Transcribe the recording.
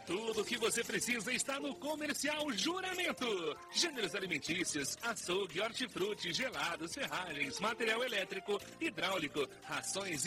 Tudo o que você precisa está no Comercial Juramento. Gêneros alimentícios, açougue, hortifruti, gelados, ferragens, material elétrico, hidráulico, rações